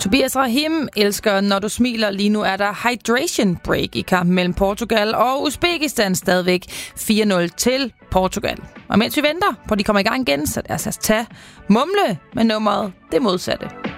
Tobias Rahim elsker, når du smiler. Lige nu er der hydration break i kampen mellem Portugal og Uzbekistan. Stadigvæk 4-0 til Portugal. Og mens vi venter på, at de kommer i gang igen, så lad os tage mumle med nummeret det modsatte.